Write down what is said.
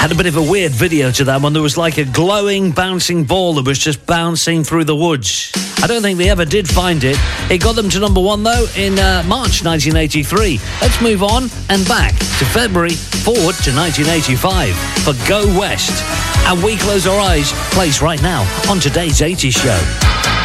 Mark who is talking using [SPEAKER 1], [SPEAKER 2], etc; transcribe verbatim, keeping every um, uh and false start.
[SPEAKER 1] Had a bit of a weird video to that one. There was like a glowing, bouncing ball that was just bouncing through the woods. I don't think they ever did find it. It got them to number one, though, in uh, March nineteen eighty-three. Let's move on and back to February, forward to nineteen eighty-five for Go West. And We Close Our Eyes plays right now on today's eighties Show.